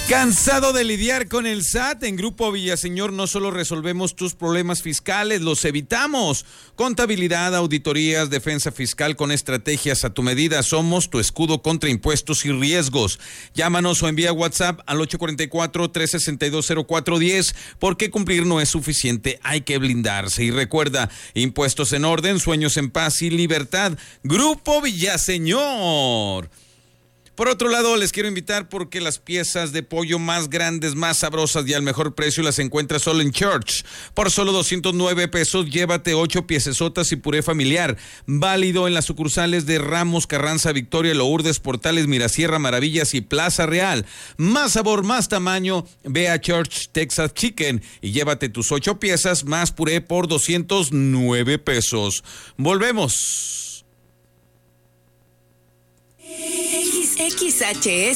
¿Cansado de lidiar con el SAT? En Grupo Villaseñor no solo resolvemos tus problemas fiscales, los evitamos. Contabilidad, auditorías, defensa fiscal con estrategias a tu medida. Somos tu escudo contra impuestos y riesgos. Llámanos o envía WhatsApp al 844-362-0410 porque cumplir no es suficiente, hay que blindarse. Y recuerda, impuestos en orden, sueños en paz y libertad. Grupo Villaseñor. Por otro lado, les quiero invitar porque las piezas de pollo más grandes, más sabrosas y al mejor precio las encuentras solo en Church. Por solo 209 pesos, llévate 8 piecesotas y puré familiar. Válido en las sucursales de Ramos, Carranza, Victoria, Lourdes, Portales, Mirasierra, Maravillas y Plaza Real. Más sabor, más tamaño, ve a Church Texas Chicken y llévate tus 8 piezas más puré por 209 pesos. Volvemos. XHS